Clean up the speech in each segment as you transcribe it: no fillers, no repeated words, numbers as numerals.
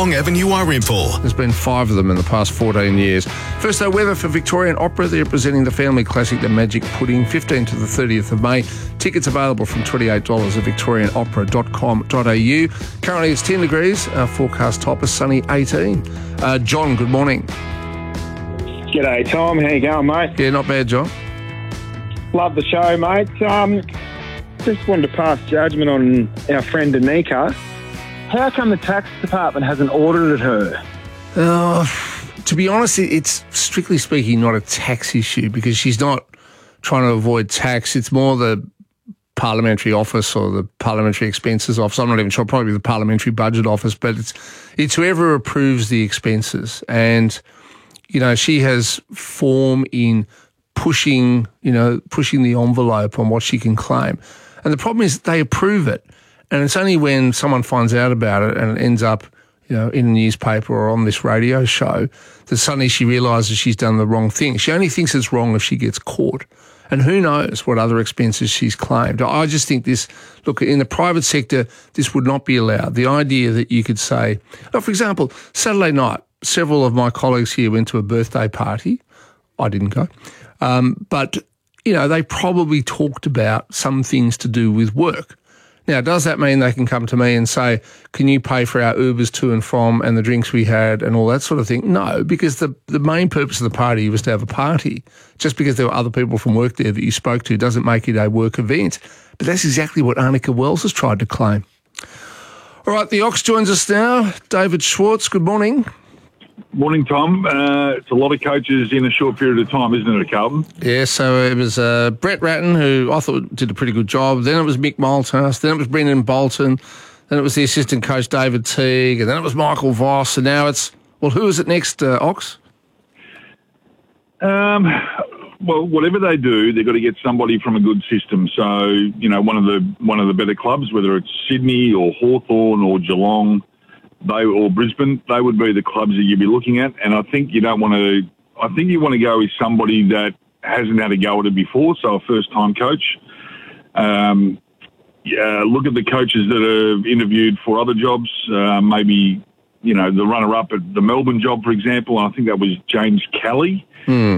Long Avenue are in for. There's been 5 of them in the past 14 years. First, though, weather for Victorian Opera. They're presenting the family classic, The Magic Pudding, 15th to the 30th of May. Tickets available from $28 at victorianopera.com.au. Currently, it's 10 degrees. Forecast top is sunny, 18. John, good morning. G'day, Tom. How you going, mate? Yeah, not bad, John. Love the show, mate. Just wanted to pass judgment on our friend Danica. How come the tax department hasn't audited her? To be honest, it's strictly speaking not a tax issue because she's not trying to avoid tax. It's more the Parliamentary Office or the Parliamentary Expenses Office. I'm not even sure, probably the Parliamentary Budget Office, but it's whoever approves the expenses. And, you know, she has form in pushing the envelope on what she can claim. And the problem is they approve it. And it's only when someone finds out about it and it ends up, in a newspaper or on this radio show that suddenly she realises she's done the wrong thing. She only thinks it's wrong if she gets caught. And who knows what other expenses she's claimed. I just think in the private sector, this would not be allowed. The idea that you could say, for example, Saturday night, several of my colleagues here went to a birthday party. I didn't go. But, they probably talked about some things to do with work. Now, does that mean they can come to me and say, can you pay for our Ubers to and from and the drinks we had and all that sort of thing? No, because the main purpose of the party was to have a party. Just because there were other people from work there that you spoke to doesn't make it a work event. But that's exactly what Annika Wells has tried to claim. All right, the Ox joins us now. David Schwartz, good morning. Morning, Tom. It's a lot of coaches in a short period of time, isn't it, at Carlton? Yeah, so it was Brett Ratton, who I thought did a pretty good job. Then it was Mick Malthouse. Then it was Brendan Bolton. Then it was the assistant coach, David Teague. And then it was Michael Voss. And now it's, who is it next, Ox? Well, whatever they do, they've got to get somebody from a good system. So, one of the better clubs, whether it's Sydney or Hawthorn or Geelong, or Brisbane, they would be the clubs that you'd be looking at. And I think you want to go with somebody that hasn't had a go at it before, so a first-time coach. Look at the coaches that have interviewed for other jobs, maybe, the runner-up at the Melbourne job, for example, and I think that was James Kelly.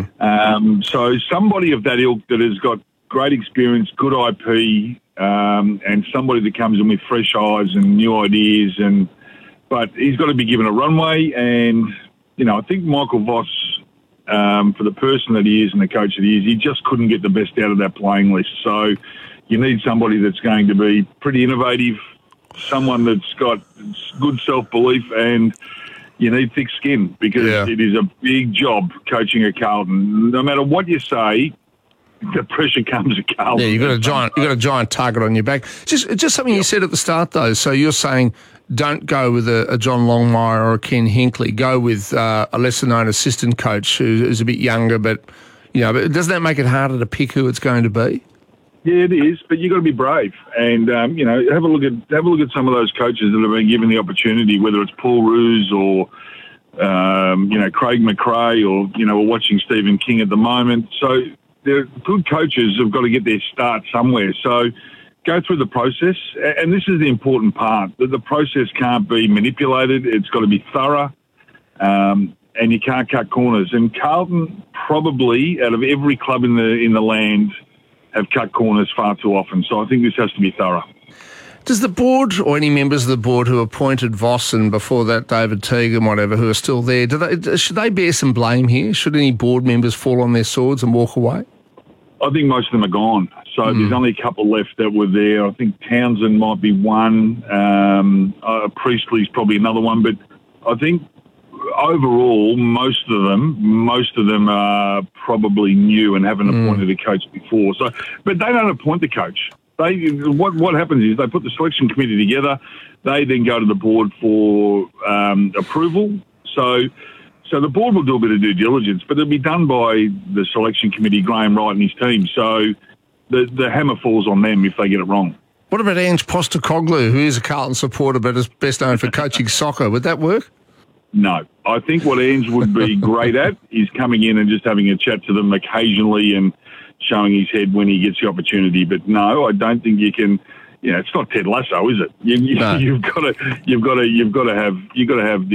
So somebody of that ilk that has got great experience, good IP, and somebody that comes in with fresh eyes and new ideas but he's got to be given a runway, and, I think Michael Voss, for the person that he is and the coach that he is, he just couldn't get the best out of that playing list. So you need somebody that's going to be pretty innovative, someone that's got good self-belief, and you need thick skin because It is a big job coaching at Carlton. No matter what you say, the pressure comes at Carlton. Yeah, you've got a giant target on your back. Just something you said at the start, though. So you're saying don't go with a John Longmire or a Ken Hinkley. Go with a lesser-known assistant coach who's a bit younger, but doesn't that make it harder to pick who it's going to be? Yeah, it is, but you've got to be brave, and have a look at some of those coaches that have been given the opportunity, whether it's Paul Roos or Craig McRae, or we're watching Stephen King at the moment. So they're good coaches have got to get their start somewhere. So go through the process, and this is the important part, that the process can't be manipulated. It's got to be thorough, and you can't cut corners. And Carlton probably, out of every club in the land, have cut corners far too often. So I think this has to be thorough. Does the board or any members of the board who appointed Voss and before that David Teague and whatever who are still there, should they bear some blame here? Should any board members fall on their swords and walk away? I think most of them are gone. So there's only a couple left that were there. I think Townsend might be one. Priestley's probably another one. But I think overall, most of them are probably new and haven't appointed a coach before. So, but they don't appoint the coach. What happens is they put the selection committee together. They then go to the board for approval. So the board will do a bit of due diligence, but it'll be done by the selection committee, Graham Wright and his team. So the hammer falls on them if they get it wrong. What about Ange Postecoglou, who is a Carlton supporter but is best known for coaching soccer? Would that work? No. I think what Ange would be great at is coming in and just having a chat to them occasionally and showing his head when he gets the opportunity. But no, I don't think you can. It's not Ted Lasso, is it? You've got to have the